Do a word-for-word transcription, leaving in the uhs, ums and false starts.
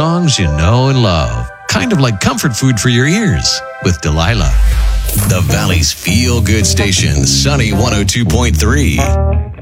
songs you know and love. Kind of like comfort food for your ears with Delilah. The Valley's feel-good station, Sunny one oh two point three.